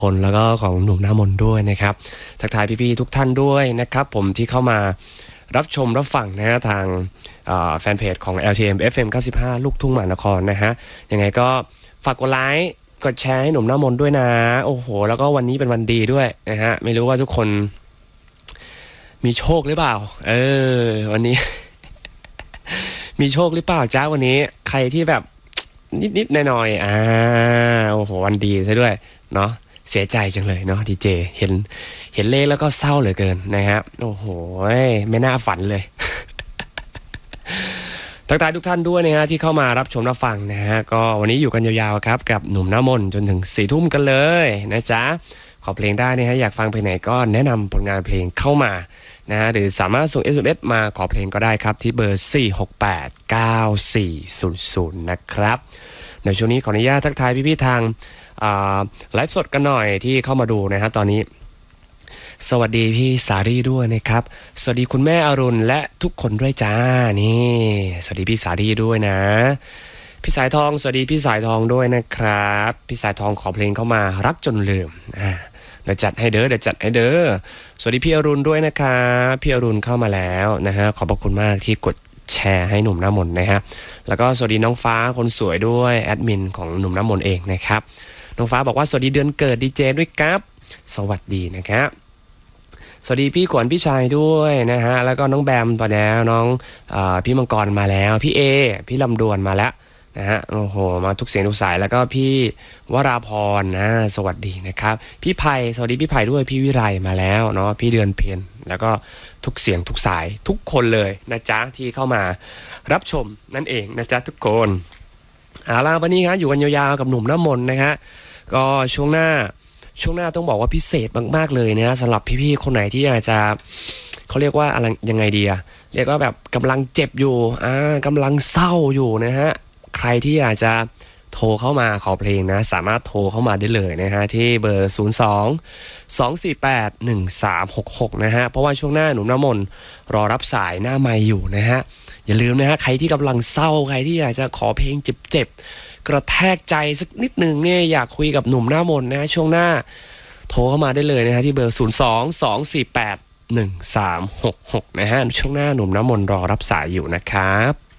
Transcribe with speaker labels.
Speaker 1: คนแล้วก็ของหนุ่มหน้ามนต์ด้วยนะครับทักทายพี่ๆทุกท่านด้วยนะครับผมที่เข้ามารับชมรับฟังนะฮะทางแฟนเพจของ LTM FM 95 ลูกทุ่งมหานครนะฮะยังไงก็ฝากกดไลค์กดแชร์ให้หนุ่มหน้ามนต์ด้วยนะโอ้โหแล้วก็วันนี้เป็นวันดีด้วยนะฮะไม่รู้ว่าทุกคนมีโชคหรือเปล่าวันนี้ มีโชคหรือเปล่าจ้าวันนี้ใครที่แบบนิดๆหน่อยๆโอ้โหวันดีซะด้วยเนาะเสียใจจังเลยเนาะดีเจเห็นเลขแล้วก็เศร้าเหลือเกินนะครับโอ้โหไม่น่าฝันเลย ทักทายทุกท่านด้วยนะฮะที่เข้ามารับชมรับฟังนะฮะก็วันนี้อยู่กันยาวๆครับกับหนุ่มหน้ามนต์จนถึง4 ทุ่มกันเลยนะจ๊ะขอเพลงได้นะฮะอยากฟังเพลงไหนก็แนะนำผลงานเพลงเข้ามานะฮะหรือสามารถส่ง SMS มาขอเพลงก็ได้ครับที่เบอร์4689400นะครับในช่วงนี้ขออนุญาตทักทายพี่ๆทางไลฟ์สดกันหน่อยที่เข้ามาดูนะฮะตอนนี้สวัสดีพี่สารีด้วยนะครับสวัสดีคุณแม่อรุณและทุกคนด้วยจ้านี่สวัสดีพี่สารีด้วยนะพี่สายทองสวัสดีพี่สายทองด้วยนะครับพี่สายทองขอเพลงเข้ามารักจนลืมเดี๋ยวจัดให้เด้อสวัสดีพี่อรุณด้วยนะครับพี่อรุณเข้ามาแล้วนะฮะขอบพระคุณมากที่กดแชร์ให้หนุ่มหน้ามนต์นะฮะแล้วก็สวัสดีน้องฟ้าคนสวยด้วยแอดมินของหนุ่มหน้ามนต์เองนะครับน้องฟ้าบอกว่าสวัสดีเดือนเกิดดีเจด้วยครับสวัสดีนะครับสวัสดีพี่ขวัญพี่ชายด้วยนะฮะแล้วก็น้องแบมมาแล้วน้องพี่มังกรมาแล้วพี่เอพี่ลำดวนมาแล้วนะฮะโอ้โหมาทุกเสียงทุกสายแล้วก็พี่วราพรนะสวัสดีนะครับพี่ไผ่สวัสดีพี่ไผ่ด้วยพี่วิไลมาแล้วเนาะพี่เดือนเพียรแล้วก็ทุกเสียงทุกสายทุกคนเลยนะจ๊ะที่เข้ามารับชมนั่นเองนะจ๊ะทุกคนล่ะวันนี้ครับอยู่กันยาวๆกับหนุ่มหน้ามนต์นะฮะก็ช่วงหน้าต้องบอกว่าพิเศษมากๆเลยนะสำหรับพี่ๆคนไหนที่อาจจะเขาเรียกว่าอะไรยังไงดีเรียกว่าแบบกำลังเจ็บอยู่กำลังเศร้าอยู่นะฮะใครที่อาจจะโทรเข้ามาขอเพลงนะสามารถโทรเข้ามาได้เลยนะฮะที่เบอร์02-248-1366นะฮะเพราะว่าช่วงหน้าหนุ่มหน้ามนต์รอรับสายหน้าไมค์อยู่นะฮะอย่าลืมนะฮะใครที่กำลังเศร้าใครที่อยากจะขอเพลงเจ็บกระแทกใจสักนิดหนึ่งเนี่ยอยากคุยกับหนุ่มหน้ามนต์นะช่วงหน้าโทรเข้ามาได้เลยนะฮะที่เบอร์02-248-1366นะฮะช่วงหน้าหนุ่มหน้ามนต์รอรับสายอยู่นะครับ